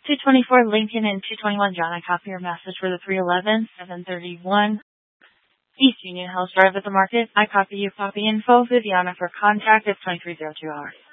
224 Lincoln and 221 John. I copy your message for the 311, 731 East Union Hills Drive at the market. I copy you. Copy info. Viviana for contact. It's 2302 hours.